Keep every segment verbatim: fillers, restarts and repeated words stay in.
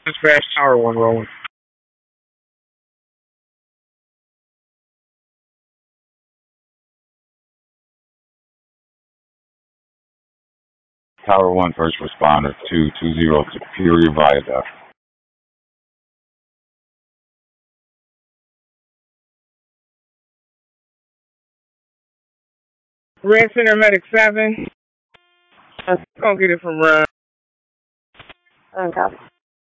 Dispatch Tower one rolling. Tower one, first responder, two two zero Superior Viaduct. Red Center Medic seven. Gonna get it from Run. Okay.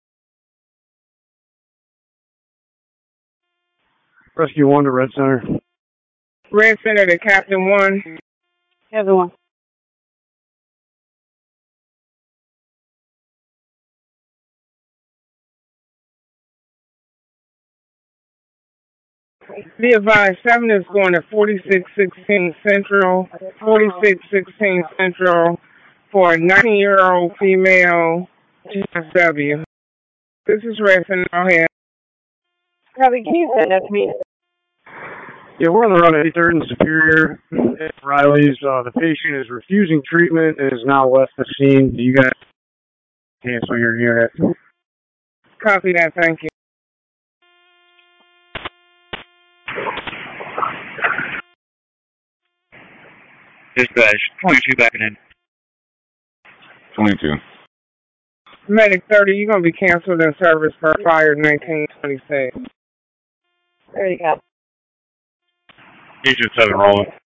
Rescue one to Red Center. Red Center to Captain one. Captain one. Be advised, seven is going to forty-six sixteen Central, forty-six sixteen Central for a nineteen-year-old female G S W. This is Red Center. Go ahead. Copy, can you send that to me? Yeah, we're on the run at eighty-third and Superior at Riley's. Uh, the patient is refusing treatment and is now left the scene. Do you guys cancel your unit? Copy that, thank you. Dispatch, twenty-two backing in. twenty-two. Medic thirty, you're going to be canceled in service for fire nineteen twenty-six. There you go. Agent seven rolling.